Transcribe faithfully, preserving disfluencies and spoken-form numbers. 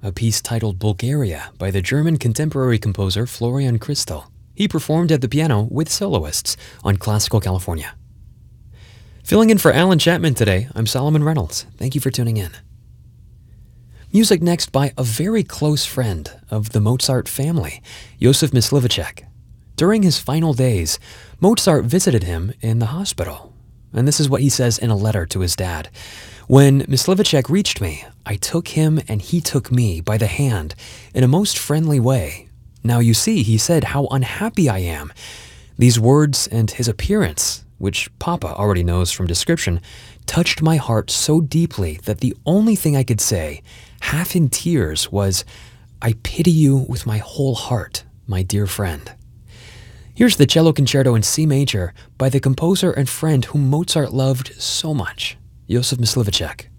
a piece titled Bulgaria by the German contemporary composer Florian Christel. He performed at the piano with soloists on Classical California. Filling in for Alan Chapman today, I'm Solomon Reynolds. Thank you for tuning in. Music next by a very close friend of the Mozart family, Josef Myslivacek. During his final days, Mozart visited him in the hospital, and this is what he says in a letter to his dad. When Myslivacek reached me, I took him and he took me by the hand in a most friendly way. Now you see, he said, how unhappy I am. These words and his appearance, which Papa already knows from description, touched my heart so deeply that the only thing I could say, half in tears, was, I pity you with my whole heart, my dear friend. Here's the cello concerto in C major by the composer and friend whom Mozart loved so much, Josef Myslivacek.